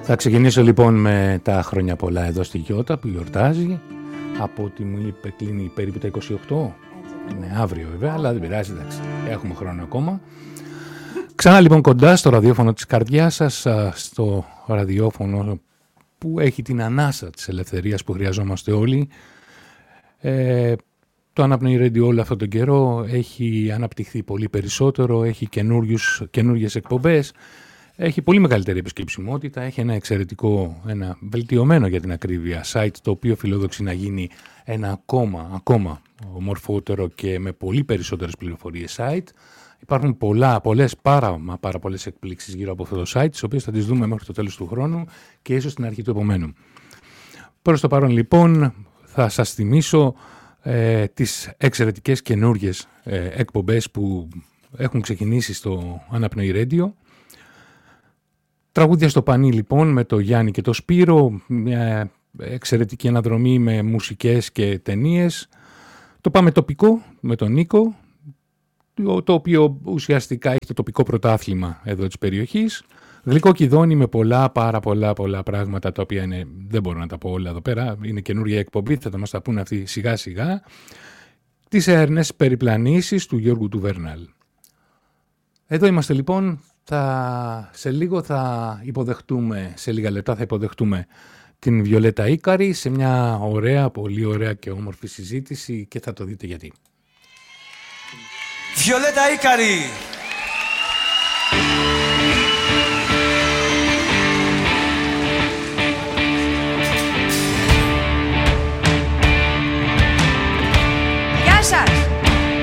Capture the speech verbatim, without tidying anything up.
Θα ξεκινήσω λοιπόν με τα χρόνια πολλά εδώ στη Γιώτα που γιορτάζει. Από ό,τι μου είπε κλείνει περίπου τα είκοσι οκτώ. Είναι αύριο βέβαια, αλλά δεν πειράζει, εντάξει. Έχουμε χρόνο ακόμα. Ξανά λοιπόν κοντά στο ραδιόφωνο της καρδιάς σας, στο ραδιόφωνο που έχει την ανάσα της ελευθερίας που χρειαζόμαστε όλοι. Ε, το Αναπνοή Radio όλο αυτόν τον καιρό έχει αναπτυχθεί πολύ περισσότερο, έχει καινούργιες εκπομπές, έχει πολύ μεγαλύτερη επισκεψιμότητα, έχει ένα εξαιρετικό, ένα βελτιωμένο για την ακρίβεια site, το οποίο φιλοδοξεί να γίνει ένα ακόμα, ακόμα ομορφότερο και με πολύ περισσότερες πληροφορίες site. Υπάρχουν πολλά, πολλές, πάρα, πάρα πολλές εκπλήξεις γύρω από αυτό το site, τις οποίες θα τις δούμε μέχρι το τέλος του χρόνου και ίσως στην αρχή του επομένου. Προς το παρόν λοιπόν θα σας θυμίσω ε, τις εξαιρετικές καινούργιες ε, εκπομπές που έχουν ξεκινήσει στο Αναπνοή Radio. Τραγούδια στο πανί λοιπόν με το Γιάννη και το Σπύρο, μια εξαιρετική αναδρομή με μουσικές και ταινίες. Το Πάμε Τοπικό με τον Νίκο, το οποίο ουσιαστικά έχει το τοπικό πρωτάθλημα εδώ της περιοχής. Γλυκό Κιδόνι με πολλά, πάρα πολλά, πολλά πράγματα, τα οποία είναι, δεν μπορώ να τα πω όλα εδώ πέρα, είναι καινούργια εκπομπή, θα τα μας τα πούνε αυτοί σιγά σιγά. Τις αέρνες περιπλανήσεις του Γιώργου του Βερνάλ. Εδώ είμαστε λοιπόν, θα, σε λίγο θα υποδεχτούμε, σε λίγα λεπτά θα υποδεχτούμε την Βιολέτα Ίκαρη σε μια ωραία, πολύ ωραία και όμορφη συζήτηση και θα το δείτε γιατί. Βιολέτα Ίκαρη! Γεια σας!